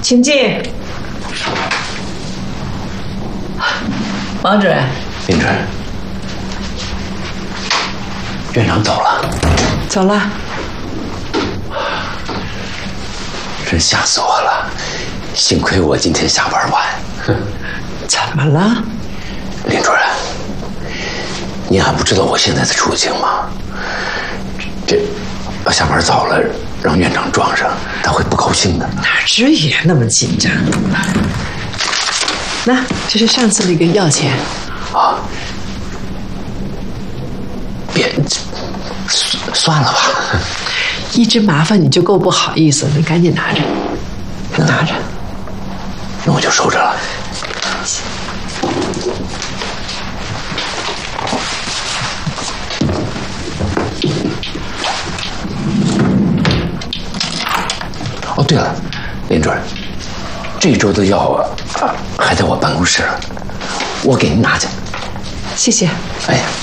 请进。王主任， 林主任，院长走了。 走了。 真吓死我了！幸亏我今天下班晚。 怎么了？ 林主任，您还不知道我现在的处境吗？这下班早了，让院长撞上，他会不高兴的。 哪至于那么紧张？那这是上次那个药钱。 啊，别，算了吧。 一直麻烦你就够不好意思，你赶紧拿着，拿着。 那我就收着了。哦，对了，林主任，这周的药还在我办公室，我给您拿去。 谢谢。 哎呀。